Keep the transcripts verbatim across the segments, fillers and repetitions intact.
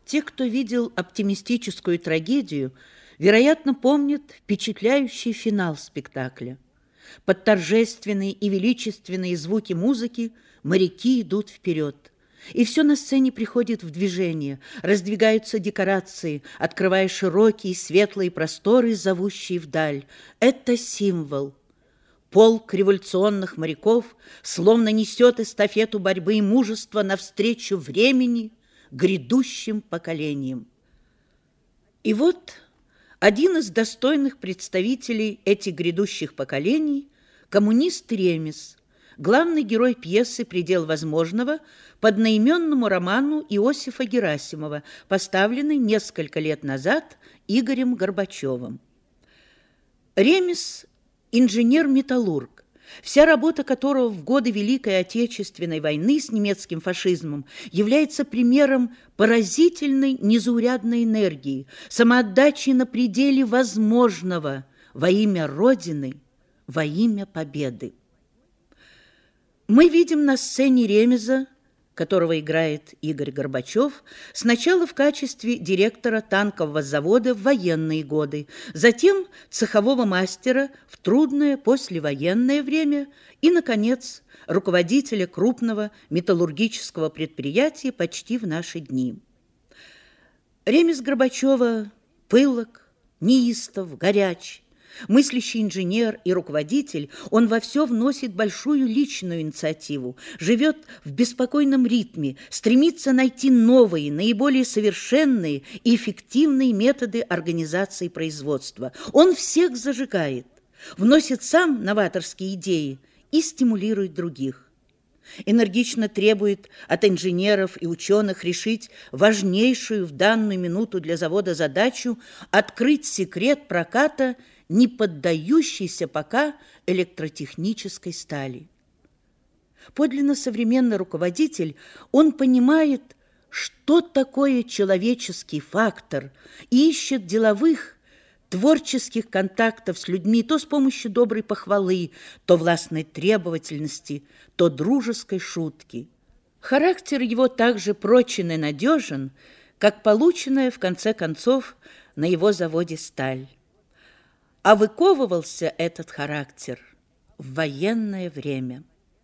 Те, кто видел оптимистическую трагедию, вероятно, помнят впечатляющий финал спектакля. Под торжественные и величественные звуки музыки моряки идут вперед. И все на сцене приходит в движение, раздвигаются декорации, открывая широкие светлые просторы, зовущие вдаль. Это символ. Полк революционных моряков словно несет эстафету борьбы и мужества навстречу времени, грядущим поколениям. И вот один из достойных представителей этих грядущих поколений – коммунист Ремез, главный герой пьесы «Предел возможного» по одноименному роману Иосифа Герасимова, поставленный несколько лет назад Игорем Горбачевым. Ремез – инженер-металлург, вся работа которого в годы Великой Отечественной войны с немецким фашизмом является примером поразительной незаурядной энергии, самоотдачи на пределе возможного во имя Родины, во имя победы. Мы видим на сцене Ремеза, которого играет Игорь Горбачев, сначала в качестве директора танкового завода в военные годы, затем цехового мастера в трудное послевоенное время и, наконец, руководителя крупного металлургического предприятия почти в наши дни. Ремез Горбачева пылок, неистов, горяч. Мыслящий инженер и руководитель, он во все вносит большую личную инициативу, живет в беспокойном ритме, стремится найти новые, наиболее совершенные и эффективные методы организации производства. Он всех зажигает, вносит сам новаторские идеи и стимулирует других. Энергично требует от инженеров и ученых решить важнейшую в данную минуту для завода задачу открыть секрет проката не поддающейся пока электротехнической стали. Подлинно современный руководитель, он понимает, что такое человеческий фактор, и ищет деловых, творческих контактов с людьми то с помощью доброй похвалы, то властной требовательности, то дружеской шутки. Характер его также прочен и надежен, как полученная, в конце концов, на его заводе сталь. А выковывался этот характер в военное время.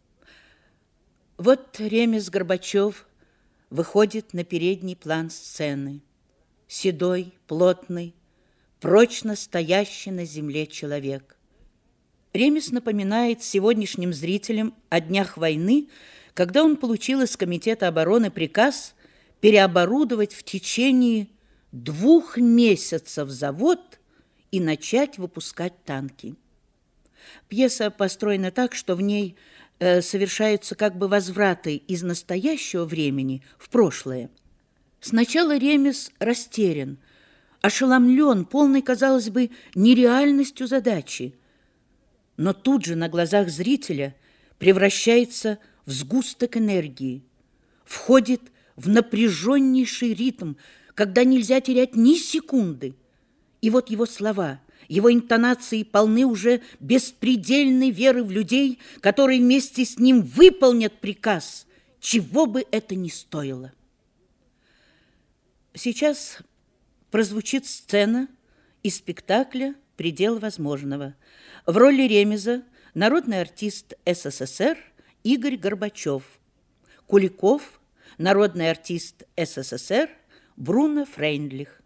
Вот Ремез Горбачев выходит на передний план сцены. Седой, плотный, прочно стоящий на земле человек. Ремез напоминает сегодняшним зрителям о днях войны, когда он получил из Комитета обороны приказ переоборудовать в течение двух месяцев завод и начать выпускать танки. Пьеса построена так, что в ней э, совершаются как бы возвраты из настоящего времени в прошлое. Сначала Ремез растерян, ошеломлен, полный, казалось бы, нереальностью задачи, но тут же на глазах зрителя превращается в сгусток энергии, входит в напряженнейший ритм, когда нельзя терять ни секунды. И вот его слова, его интонации полны уже беспредельной веры в людей, которые вместе с ним выполнят приказ, чего бы это ни стоило. Сейчас прозвучит сцена из спектакля «Предел возможного». В роли Ремеза народный артист СССР Игорь Горбачев, Куликов, народный артист СССР Бруно Фрейндлих.